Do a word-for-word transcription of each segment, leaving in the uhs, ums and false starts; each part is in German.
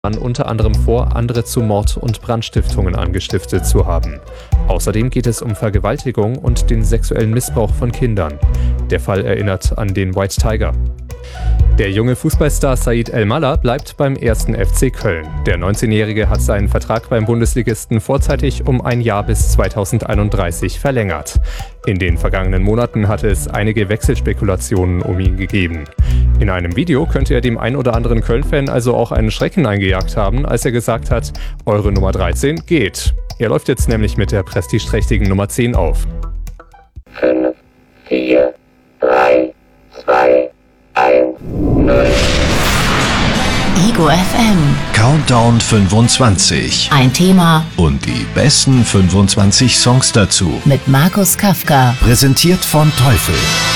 unter anderem vor, andere zu Mord und Brandstiftungen angestiftet zu haben. Außerdem geht es um Vergewaltigung und den sexuellen Missbrauch von Kindern. Der Fall erinnert an den White Tiger. Der junge Fußballstar Said El-Mallah bleibt beim ersten F C Köln. Der neunzehnjährige hat seinen Vertrag beim Bundesligisten vorzeitig um ein Jahr bis zweitausendeinunddreißig verlängert. In den vergangenen Monaten hatte es einige Wechselspekulationen um ihn gegeben. In einem Video könnte er dem ein oder anderen Köln-Fan also auch einen Schrecken eingejagt haben, als er gesagt hat, eure Nummer dreizehn geht. Er läuft jetzt nämlich mit der prestigeträchtigen Nummer zehn auf. fünf, vier, drei, zwei, eins, null. Ego F M. Countdown fünfundzwanzig. Ein Thema Und die besten fünfundzwanzig Songs dazu. mit Markus Kafka. Präsentiert von Teufel.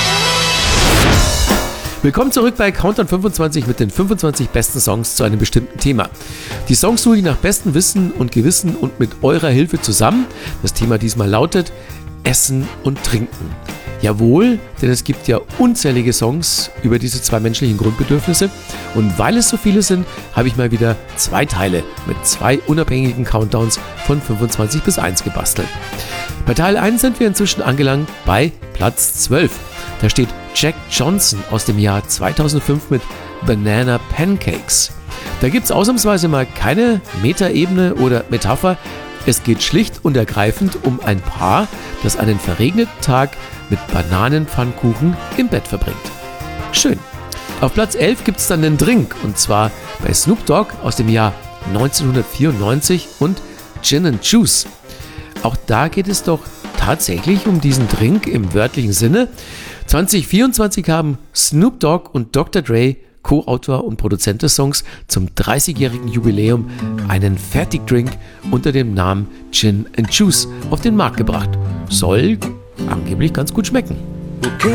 Willkommen zurück bei Countdown fünfundzwanzig mit den fünfundzwanzig besten Songs zu einem bestimmten Thema. Die Songs suche ich nach bestem Wissen und Gewissen und mit eurer Hilfe zusammen. Das Thema diesmal lautet Essen und Trinken. Jawohl, denn es gibt ja unzählige Songs über diese zwei menschlichen Grundbedürfnisse. Und weil es so viele sind, habe ich mal wieder zwei Teile mit zwei unabhängigen Countdowns von fünfundzwanzig bis eins gebastelt. Bei Teil eins sind wir inzwischen angelangt bei Platz zwölf. Da steht Jack Johnson aus dem Jahr zweitausendfünf mit Banana Pancakes. Da gibt es ausnahmsweise mal keine Metaebene oder Metapher. Es geht schlicht und ergreifend um ein Paar, das einen verregneten Tag mit Bananenpfannkuchen im Bett verbringt. Schön. Auf Platz elf gibt es dann den Drink, und zwar bei Snoop Dogg aus dem Jahr neunzehnhundertvierundneunzig und Gin and Juice. Auch da geht es doch tatsächlich um diesen Drink im wörtlichen Sinne. zwanzig vierundzwanzig haben Snoop Dogg und Doktor Dre, Co-Autor und Produzent des Songs, zum dreißigjährigen Jubiläum einen Fertigdrink unter dem Namen Gin and Juice auf den Markt gebracht. Soll angeblich ganz gut schmecken. Okay.